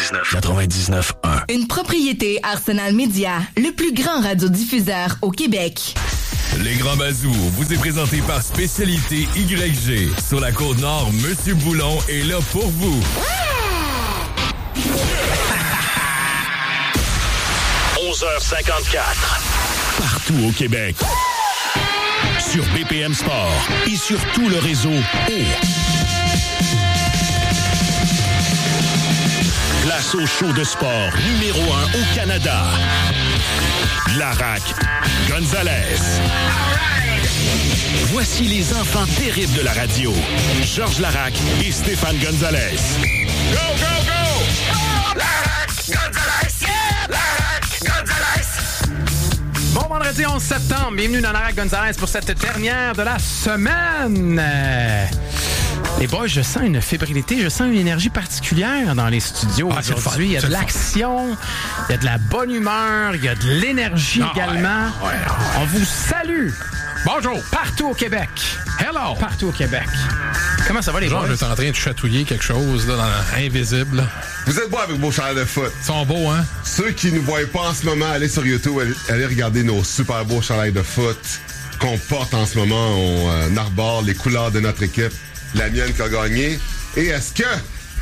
99.1. Une propriété Arsenal Média, le plus grand radiodiffuseur au Québec. Les Grands Bazous vous est présenté par Spécialité YG. Sur la Côte-Nord, Monsieur Boulon est là pour vous. 11h54. Partout au Québec. Sur BPM Sport et sur tout le réseau Place au show de sport numéro 1 au Canada. Larac Gonzalez. Voici les enfants terribles de la radio. Georges Larac et Stéphane Gonzalez. Go, go, go! Oh, Larac Gonzalez! Yeah! Larac Gonzalez! Bon vendredi 11 septembre, bienvenue dans Larac Gonzalez pour cette dernière de la semaine. Les boys, je sens une fébrilité, je sens une énergie particulière dans les studios aujourd'hui. Il y a de l'action, il y a de la bonne humeur, il y a de l'énergie également. On vous salue. Bonjour. Partout au Québec. Hello. Partout au Québec. Comment ça va, les boys? Je suis en train de chatouiller quelque chose là, dans invisible. Vous êtes beaux avec vos chandails de foot. Ils sont beaux, hein? Ceux qui ne nous voient pas en ce moment, allez sur YouTube, allez regarder nos super beaux chandails de foot qu'on porte en ce moment. On arbore les couleurs de notre équipe. La mienne qui a gagné. Et est-ce que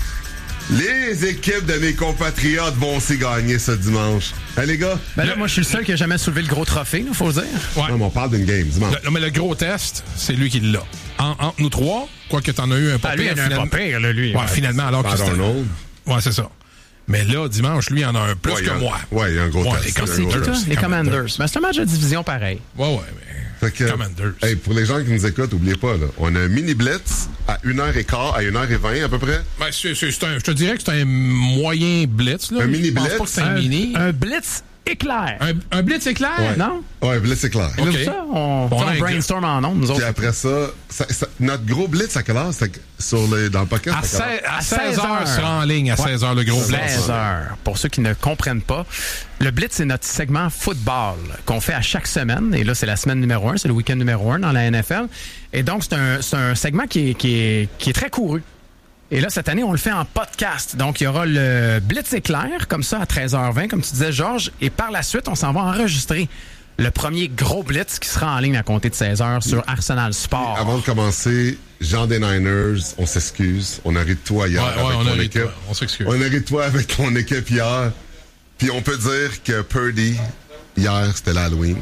les équipes de mes compatriotes vont aussi gagner ce dimanche? Hein, les gars? Ben là, moi, je suis le seul qui a jamais soulevé le gros trophée, il faut le dire. Ouais. Non, mais on parle d'une game, dimanche. Non, mais le gros test, c'est lui qui l'a. Entre nous trois, quoique t'en as eu un pas pire. Lui, il en a un pas pire, là, lui. Ouais, finalement, alors que c'était... Arnold. Ouais, c'est ça. Mais là, dimanche, lui, il en a un plus que moi. Ouais, il y a un gros test. Les Commanders. Les Commanders. Ben, c'est un match de division pareil. Ouais, mais... Fait que, hey, pour les gens qui nous écoutent, n'oubliez pas, là, on a un mini blitz à 1h15, à 1h20 à peu près. Ben, je te dirais que c'est un moyen blitz. Là. Un mini blitz. Pas que c'est un mini. Un blitz éclair. Un blitz éclair? Ouais. Non? Ouais, blitz éclair. Okay. Ça, on brainstorm en ondes, nous autres. Puis après ça, notre gros blitz à quelle heure? Dans le podcast? À 16h sera en ligne, à 16h, le gros blitz. 16h. Pour ceux qui ne comprennent pas, le blitz, c'est notre segment football qu'on fait à chaque semaine. Et là, c'est la semaine numéro 1, c'est le week-end numéro 1 dans la NFL. Et donc, c'est un segment qui est très couru. Et là, cette année, on le fait en podcast. Donc, il y aura le Blitz éclair, comme ça, à 13h20, comme tu disais, Georges. Et par la suite, on s'en va enregistrer le premier gros Blitz qui sera en ligne à compter de 16h sur Arsenal Sport. Et avant de commencer, Jean des Niners, on s'excuse. On a ri de toi hier avec ton équipe. On s'excuse. On a ri de toi avec ton équipe hier. Puis on peut dire que Purdy, hier, c'était l'Halloween.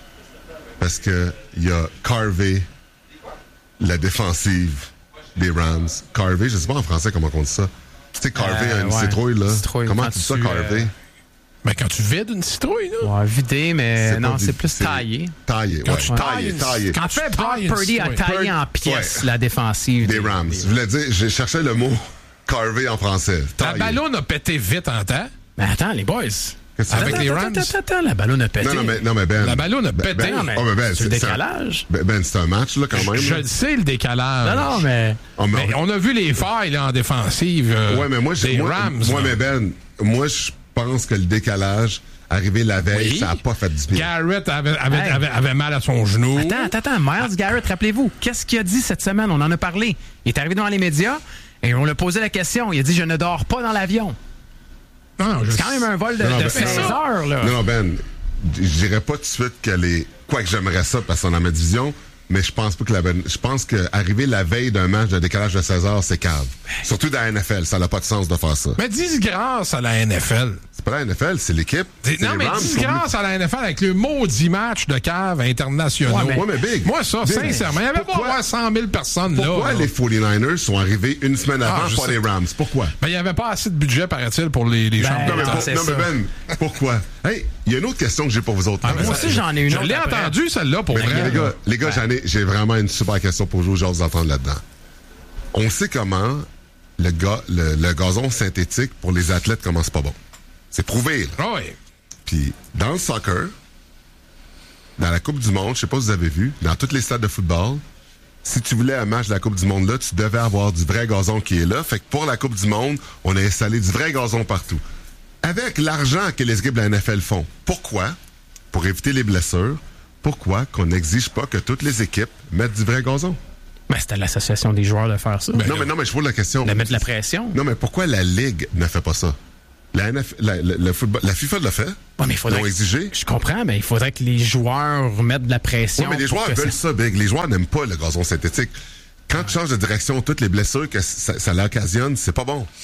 Parce que il a carvé la défensive des Rams. Carvé, je sais pas en français comment on dit ça. Tu sais, carvé une citrouille, là. Citrouille, comment tu dis ça, carvé? Ben, quand tu vides une citrouille, là. Ouais, vider, mais non, c'est plus taillé. Taillé, quand ouais. Tu taillé. En fait, Brock Purdy a taillé en pièces la défensive des Rams. Je voulais dire, j'ai cherché le mot carvé en français. La ballonne a pété vite en temps. Mais attends, les boys. Avec les Rams. Attends, la ballonne a pété. Non, mais Ben. La ballonne a pété. C'est le décalage. Ben, c'est un match, là, quand même. Je le sais, le décalage. Non, mais... Mais on a vu les failles, là, en défensive. Ouais, mais moi, des Rams. Moi, je pense que le décalage, arrivé la veille, ça n'a pas fait du bien. Garrett avait mal à son genou. Attends. Myles Garrett, rappelez-vous, qu'est-ce qu'il a dit cette semaine? On en a parlé. Il est arrivé devant les médias et on lui a posé la question. Il a dit, je ne dors pas dans l'avion. C'est quand même un vol de 16 heures, là. Non, Ben, je dirais pas tout de suite qu'elle est... Quoique j'aimerais ça parce qu'on est dans ma division, mais je pense pas que je pense qu'arriver la veille d'un match de décalage de 16 heures, c'est cave. Surtout dans la NFL, ça n'a pas de sens de faire ça. Mais dis grâce à la NFL. C'est pas la NFL, c'est l'équipe. Non, mais dis grâce à la NFL avec le maudit match de cave internationaux. Ouais, mais Big. Moi, ça, Big. Sincèrement, il n'y avait pas avoir 100 000 personnes pourquoi là. Les 49ers sont arrivés une semaine avant pour les Rams? Pourquoi? Ben, il n'y avait pas assez de budget, paraît-il, pour les champions. Non, mais Ben, pourquoi? Hey, il y a une autre question que j'ai pour vous autres. Moi aussi, j'en ai une autre. Je l'ai entendu, celle-là, pour vrai. Les gars, j'ai vraiment une super question pour vous. Je vais vous entendre là-dedans. On sait comment le gazon synthétique pour les athlètes commence pas bon. C'est prouvé, là. Oui. Puis, dans le soccer, dans la Coupe du Monde, je sais pas si vous avez vu, dans tous les stades de football, si tu voulais un match de la Coupe du Monde là, tu devais avoir du vrai gazon qui est là. Fait que pour la Coupe du Monde, on a installé du vrai gazon partout. Avec l'argent que les équipes de la NFL font, pourquoi, pour éviter les blessures, pourquoi qu'on n'exige pas que toutes les équipes mettent du vrai gazon? Ben, c'était l'association des joueurs de faire ça. Non, mais je pose la question. De mettre la pression. Non, mais pourquoi la Ligue ne fait pas ça? Le football, la FIFA l'a fait. Ouais, mais Ils l'ont exigé. Je comprends, mais il faudrait que les joueurs mettent de la pression. Oui, mais les joueurs veulent ça, Big. Les joueurs n'aiment pas le gazon synthétique. Quand tu changes de direction, toutes les blessures que ça l'occasionne, c'est pas bon.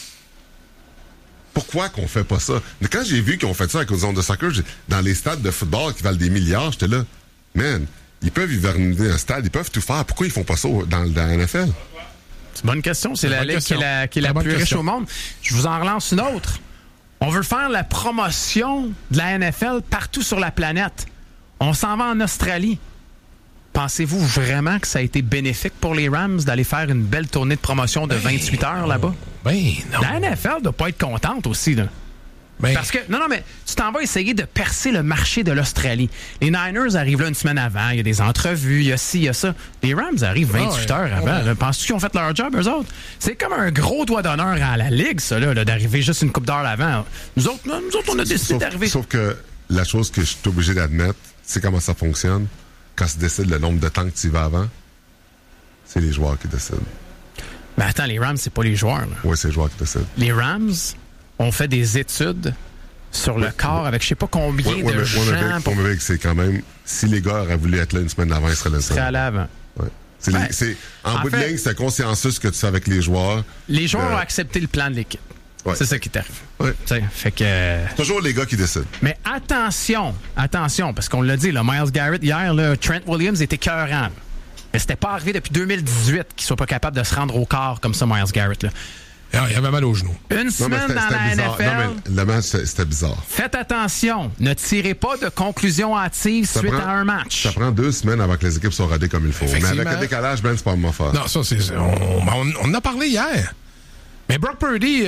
Pourquoi qu'on fait pas ça? Mais quand j'ai vu qu'ils ont fait ça avec les zones de soccer, dans les stades de football qui valent des milliards, j'étais là, man, ils peuvent hiverniser un stade, ils peuvent tout faire. Pourquoi ils font pas ça dans la NFL? C'est une bonne question. C'est la ligue qui est la plus riche au monde. Je vous en relance une autre. On veut faire la promotion de la NFL partout sur la planète. On s'en va en Australie. Pensez-vous vraiment que ça a été bénéfique pour les Rams d'aller faire une belle tournée de promotion de 28 heures là-bas? Ben non. La NFL doit pas être contente aussi, là. Ben, Parce que, non, mais tu t'en vas essayer de percer le marché de l'Australie. Les Niners arrivent là une semaine avant, il y a des entrevues, il y a ci, il y a ça. Les Rams arrivent 28 heures avant. Là. Penses-tu qu'ils ont fait leur job, eux autres? C'est comme un gros doigt d'honneur à la Ligue, ça, là, d'arriver juste une couple d'heures avant. Nous autres, on a décidé d'arriver. Sauf que la chose que je suis obligé d'admettre, c'est comment ça fonctionne. Quand se décide le nombre de temps que tu y vas avant, c'est les joueurs qui décident. Mais attends, les Rams, c'est pas les joueurs, là. Oui, c'est les joueurs qui décident. Les Rams ont fait des études sur le corps avec je sais pas combien de gens. Mais c'est quand même, si les gars auraient voulu être là une semaine avant, ils seraient là. Ils seraient à l'avant. Ouais. En bout de ligne, c'est consciencieux ce que tu fais avec les joueurs. Les joueurs ont accepté le plan de l'équipe. Ouais. C'est ça qui t'arrive. Ouais. Fait que... Toujours les gars qui décident. Mais attention, parce qu'on l'a dit, là, Myles Garrett, hier, là, Trent Williams était écœurant. Mais c'était pas arrivé depuis 2018 qu'il soit pas capable de se rendre au corps comme ça, Myles Garrett. Là. Il avait mal aux genoux. Une semaine dans la NFL. Non, mais le match, c'était bizarre. Faites attention. Ne tirez pas de conclusions hâtives suite à un match. Ça prend 2 semaines avant que les équipes soient rodées comme il faut. Mais avec le décalage, c'est pas mon affaire. Non, ça, c'est... On en a parlé hier. Mais Brock Purdy,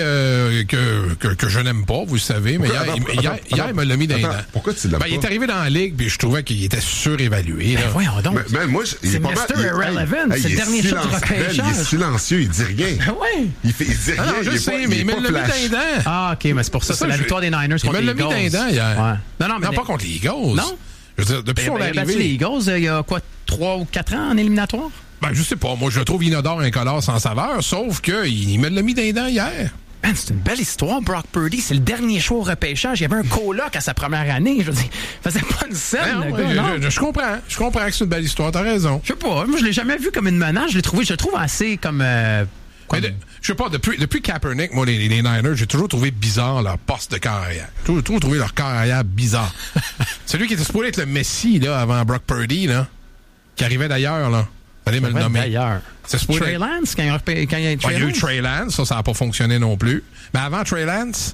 que je n'aime pas, vous le savez, mais hier, il me l'a mis dans les dents. Pourquoi tu l'aimes pas? Il est arrivé dans la ligue, puis je trouvais qu'il était surévalué. Ben voyons donc. Mais moi, c'est Mr. Irrelevant. C'est le dernier show du repêchage. Il est silencieux, il dit rien. Ouais. Il dit rien. Non, je sais, mais il me l'a mis dans les dents. Ah, OK, mais c'est pour ça. C'est la victoire des Niners contre les Eagles. Il me l'a mis dans les dents hier. Ouais. Non, pas contre les Eagles. Non. Je veux dire, depuis son arrivée... les Eagles, il y a quoi, 3 ou 4 ans en éliminatoire? Ben, je sais pas. Moi, je le trouve inodore, incolore, sans saveur, sauf qu'il me l'a mis dans les dents hier. Man, c'est une belle histoire, Brock Purdy. C'est le dernier show au repêchage. Il y avait un coloc à sa première année. Je veux dire, il faisait pas une scène. Je comprends. Je comprends que c'est une belle histoire. T'as raison. Je sais pas. Moi, je l'ai jamais vu comme une menace. Je le trouve assez comme... Je sais pas, depuis Kaepernick, moi, les Niners, j'ai toujours trouvé bizarre leur poste de carrière. J'ai toujours trouvé leur carrière bizarre. Celui qui était supposé être le Messi, là, avant Brock Purdy, là, qui arrivait d'ailleurs, là. Allez me le nommer. D'ailleurs. Trey Lance, quand il y a Trey Lance. Il y a eu Trey Lance, ça n'a pas fonctionné non plus. Mais avant Trey Lance...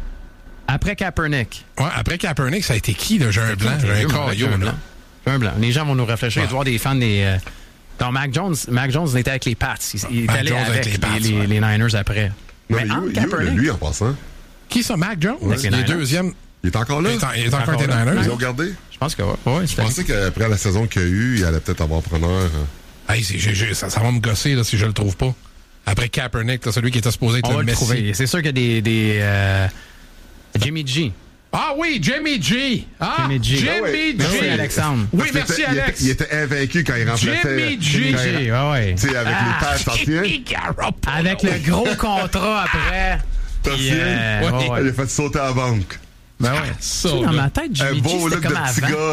Après Kaepernick. Ouais, après Kaepernick, ça a été qui, là? J'ai un blanc, j'ai un caillou, là. Un blanc. Les gens vont nous réfléchir. Il doit y avoir des fans des... Non, Mac Jones était avec les Pats. Il est allé avec les Niners après. Non, mais lui, en passant. Qui ça, Mac Jones? Ouais. Il est deuxième. Il est encore là? Il est encore des Niners. Ils l'ont gardé? Je pense que oui. Je pensais qu'après la saison qu'il y a eu, il allait peut-être avoir preneur. Hey, ça va me gosser là, si je le trouve pas. Après Kaepernick, celui qui était supposé être le Messi. C'est sûr qu'il y a des Jimmy G. Ah oui, Jimmy G. Ah, Jimmy G. Merci, Alexandre. Oui, merci, Alex. Il était invaincu quand il remplaçait. Jimmy G. Ouais. Tu sais, avec les passes, t'en tiens? Avec le gros contrat après. T'en tiens? Il a fait sauter à la banque. Ben ouais. Ça, dans ma tête, Jimmy G, c'était comme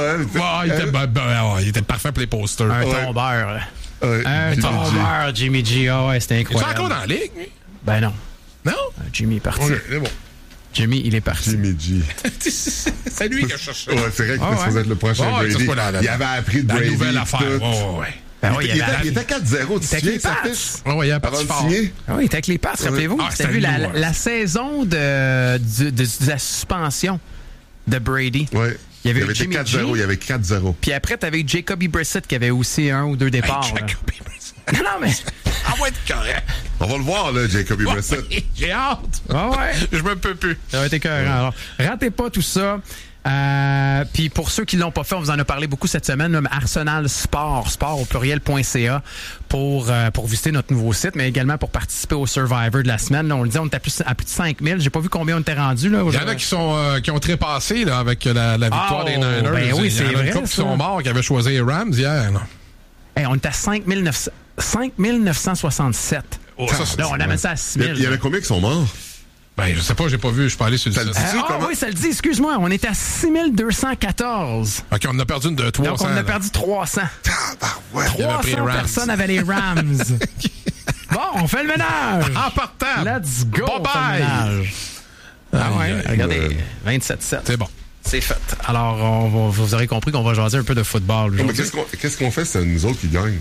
avant. Il était parfait pour les posters. Un tombeur. Un tombeur, Jimmy G. Ah ouais, c'était incroyable. Il est encore dans la ligue, lui? Ben non. Non? Jimmy est parti. C'est bon. Jimmy, il est parti. Jimmy G. C'est lui qui a cherché. Ouais, c'est vrai qu'il était supposé être le prochain Brady. Il avait appris de Brady. La nouvelle affaire. Ben il était 4-0, tu sais, ça fait. Oui, il y a un petit fort. Oui, il était avec les Pats, rappelez-vous. C'était vu la saison de la suspension de Brady. Oui. Il y avait 4-0, il y avait 4-0. Puis après, tu avais Jacoby Brissett qui avait aussi 1 ou 2 départs. Jacoby Brissett. Non, mais... Ah ouais, être correct. On va le voir, là, Jacoby Brissett. J'ai hâte. Ah ouais. Je me peux plus. Ça va être écœurant. Alors, ratez pas tout ça. Puis pour ceux qui l'ont pas fait, on vous en a parlé beaucoup cette semaine, là, Arsenal Sport au pluriel.ca pour visiter notre nouveau site, mais également pour participer au Survivor de la semaine. Là, on le dit, on est à plus de 5000. J'ai pas vu combien on était rendu. Là, il y en a qui ont trépassé là, avec la victoire des Niners. Ben oui, c'est vrai. Il y en a une couple qui sont morts, qui avaient choisi les Rams hier. Hey, on est à 5967. Oh, là, on amène ça à 6000. Il y en a combien qui sont morts? Ben, je sais pas, j'ai pas vu. Je suis pas allé sur le Ça le site. dit? comment? Oui, ça le dit, excuse-moi. On était à 6214. OK, on en a perdu une de 300. Donc, on a là. perdu 300. Ouais. Il avait pris 300 Rams. personnes avaient les Rams. Bon, on fait le ménage. En partant. Let's go. Bye on fait le bye. ménage. Ah ouais, Aïe, aïe, regardez, 27-7. C'est bon. C'est fait. Alors, vous aurez compris qu'on va jaser un peu de football Mais aujourd'hui. qu'est-ce qu'on fait, c'est nous autres qui gagnent?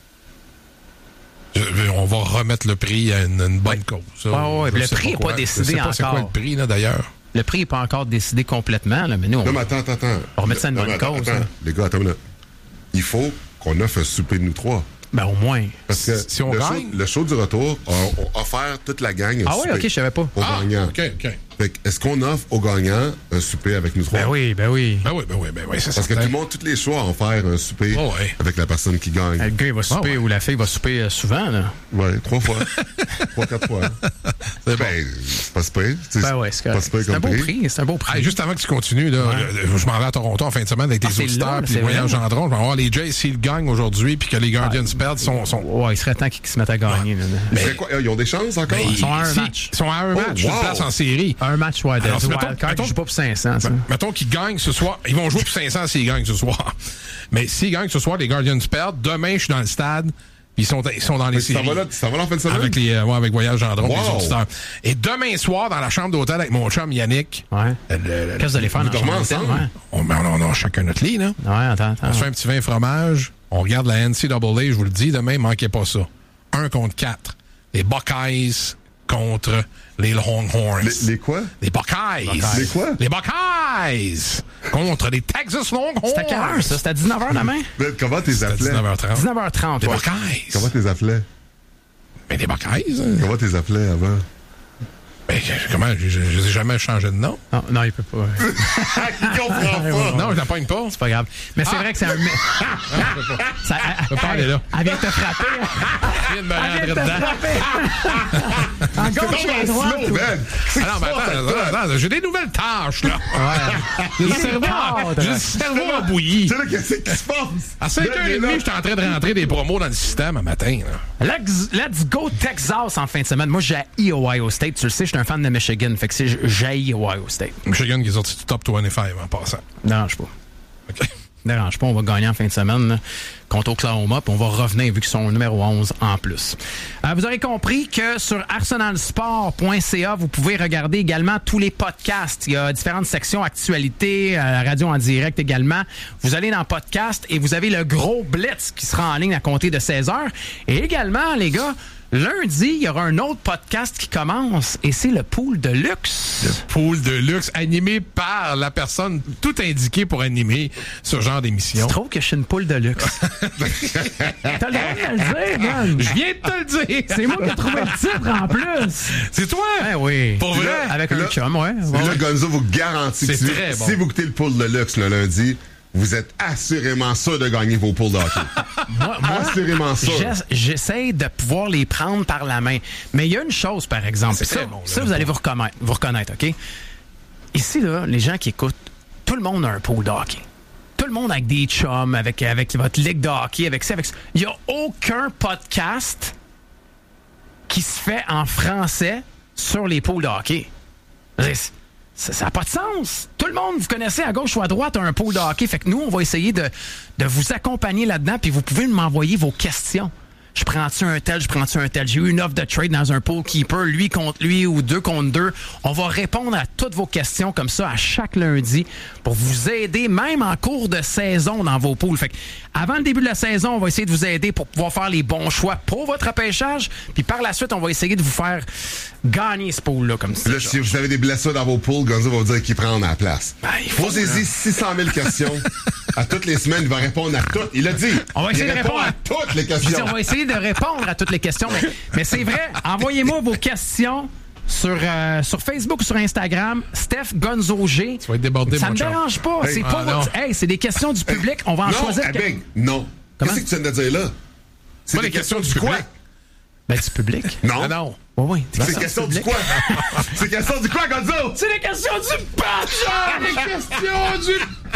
On va remettre le prix à une bonne cause. Ça. Ah ouais, Je le sais prix n'est pas quoi. décidé Je sais pas c'est quoi encore. le prix, là, d'ailleurs. Le prix n'est pas encore décidé complètement, là, mais nous, Non, mais attends. on va remettre ça à une Non, bonne mais attends, cause. attends. là. Les gars, attends une minute. Il faut qu'on offre un souper de nous trois. Ben, au moins. Parce que Si on gagne- le show du retour, on offert toute la gang un Ah oui, souper ok, je savais pas. aux gagnants. OK. Fait que, est-ce qu'on offre aux gagnants un souper avec nous trois? Ben oui. Ben oui, c'est Parce que tout certain. le monde, tous les choix, en faire un souper Oh, ouais. avec la personne qui gagne. Le gars, il va souper, ouais. ou la fille va souper souvent, là. Ouais, 3 fois. 3-4 fois. C'est bon. Ben, c'est pas super. Ben ouais, c'est pas correct. super C'est un comme beau prix. prix, c'est un beau prix. Hey, juste avant que tu continues, là, je m'en vais à Toronto en fin de semaine avec tes c'est auditeurs là, puis c'est les Voyages vrai. Gendron. Je vais voir les Jays s'ils gagnent aujourd'hui puis que les Guardians perdent. Sont... Ouais, il serait temps qu'ils se mettent à gagner. là. C'est quoi? Ils ont des chances encore? Ils sont à un si- match. Ils sont à un match, wow. une place en série. Un match, ouais, de Alors, mettons- wildcard, mettons- ils jouent pas pour 500, ça. Mettons qu'ils gagnent ce soir. Ils vont jouer pour 500 s'ils gagnent ce soir. Mais s'ils gagnent ce soir, les Guardians perdent. Demain, je suis dans le stade. Puis ils sont dans les Ça séries. va là en fin de semaine? Avec Voyage Gendron et les Wow. auditeurs. Et demain soir, dans la chambre d'hôtel avec mon chum Yannick, Ouais. Qu'est-ce que vous allez faire dans la dormez chambre d'hôtel, ensemble? on a chacun notre lit, là. Ouais, attends. On se fait un petit vin fromage. On regarde la NCAA, je vous le dis, demain, manquez pas ça. 1 contre 4. Les Buckeyes contre les Longhorns. Les quoi? Les Buckeyes. Les quoi? Les Buckeyes contre les Texas Longhorns. C'était à quelle heure, ça? C'était à 19h demain? Ben, comment t'es C'était à appelais? 19h30. 19h30, Les ouais. Buckeyes. Comment t'es appelais? Mais les Buckeyes, hein. Comment t'es appelais avant? Ben, comment? Je n'ai jamais changé de nom. Non, il peut pas. Il comprend pas! Non, je la pogne pas. C'est pas grave. Mais c'est vrai que c'est un... Ça, peux pas aller là. Elle vient de te frapper. Je viens de me Elle vient rentrer de te dedans. frapper. En gauche ou à droite? Slow, man! Ah non, mais attends, j'ai des nouvelles tâches, là. J'ai le cerveau a bouilli. Tu sais, là, qu'est-ce qui se passe? À 5h30, j'étais en train de rentrer des promos dans le système un matin, là. Let's go Texas en fin de semaine. Moi, j'ai Ohio State. Tu le sais, je suis un fan de Michigan. Fait que j'ai Ohio State. Michigan qui est sorti du top 25 en passant. Dérange pas. OK. Dérange pas, on va gagner en fin de semaine là, contre Oklahoma, puis on va revenir vu qu'ils sont au numéro 11 en plus. Vous aurez compris que sur arsenalsport.ca, vous pouvez regarder également tous les podcasts. Il y a différentes sections, actualités, radio en direct également. Vous allez dans podcast et vous avez le gros blitz qui sera en ligne à compter de 16h. Et également, les gars, lundi, il y aura un autre podcast qui commence et c'est le Pool de luxe. Le pool de luxe animé par la personne tout indiquée pour animer ce genre d'émission. Tu trouves que je suis une poule de luxe? T'as le droit de me le dire, man. Je viens de te le dire. C'est moi qui ai trouvé le titre en plus. C'est toi? Ben oui. Pour vrai? Avec un Là- chum, ouais. Et là, Gonzo vous garantit que C'est très bon. si vous goûtez le pool de luxe le lundi, vous êtes assurément sûr de gagner vos poules de hockey. Moi, Assurément sûr. j'essaie de pouvoir les prendre par la main. Mais il y a une chose, par exemple. C'est Ça, très bon, là, ça, le vous allez vous reconnaître, OK? Ici, là, les gens qui écoutent, tout le monde a un pool de hockey. Tout le monde avec des chums, avec votre ligue de hockey, avec ça, avec ça. Il n'y a aucun podcast qui se fait en français sur les pools de hockey. Ça n'a pas de sens. Tout le monde, vous connaissez à gauche ou à droite, un pool de hockey. Fait que nous, on va essayer de vous accompagner là-dedans, puis vous pouvez m'envoyer vos questions. Je prends-tu un tel, je prends-tu un tel. J'ai eu une offre de trade dans un pool keeper, lui contre lui ou 2 contre 2. On va répondre à toutes vos questions comme ça à chaque lundi pour vous aider, même en cours de saison dans vos pools. Fait que avant le début de la saison, on va essayer de vous aider pour pouvoir faire les bons choix pour votre repêchage. Puis par la suite, on va essayer de vous faire gagner ce pool-là comme ça. Là, si vous avez des blessures dans vos poules, Gonzo va vous dire qui prend la place. Ben, il faut, Posez-y 600 000 questions. À toutes les semaines, il va répondre à toutes. Il a dit. On va essayer il de répond répondre à toutes les Je dis, questions. on va essayer de répondre à toutes les questions. Mais c'est vrai, envoyez-moi vos questions sur Facebook ou sur Instagram. Steph Gonzo G. Tu vas être débordé, Ça mon me chum. dérange pas. Hey, C'est pas non. votre... Hey, c'est des questions du public. On va en Non, choisir. Abing, non. Comment? Qu'est-ce que tu viens de dire là? C'est Pas des les questions questions du du quoi? public. Ben, du public. Non. Ah non. Oui, oui. C'est question du quoi? C'est question du quoi, Gonzo? C'est les questions du patron! Les questions du